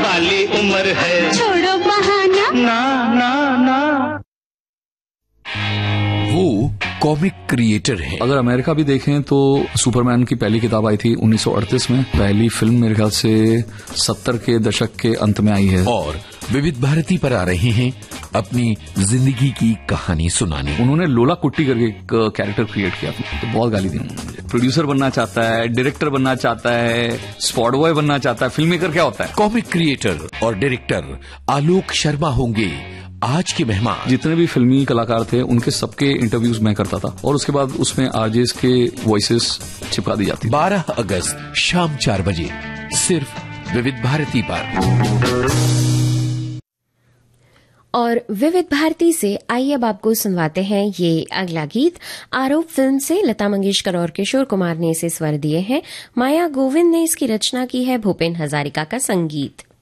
वाली उम्र है। छोड़ो बहाना, ना ना ना। वो कॉमिक क्रिएटर है। अगर अमेरिका भी देखें तो सुपरमैन की पहली किताब आई थी 1938 में। पहली फिल्म मेरे ख्याल से 70 के दशक के अंत में आई है। और विविध भारती पर आ रहे हैं अपनी जिंदगी की कहानी सुनाने। उन्होंने लोला कुट्टी करके एक कैरेक्टर क्रिएट किया था, तो बहुत गाली दी उन्होंने। प्रोड्यूसर बनना चाहता है, डायरेक्टर बनना चाहता है, स्पॉट बॉय बनना चाहता है, फिल्म मेकर क्या होता है? कॉमिक क्रिएटर और डायरेक्टर आलोक शर्मा होंगे आज के मेहमान। जितने भी फिल्मी कलाकार थे उनके सबके इंटरव्यूज मैं करता था और उसके बाद उसमें आरजेस के वॉइसेस चिपका दी जाती। 12 अगस्त शाम 4 बजे सिर्फ विविध भारती पर। और विविध भारती से आइए अब आपको सुनवाते हैं ये अगला गीत। आरोप फिल्म से लता मंगेशकर और किशोर कुमार ने इसे स्वर दिए हैं। माया गोविंद ने इसकी रचना की है, भूपेन हजारिका का संगीत।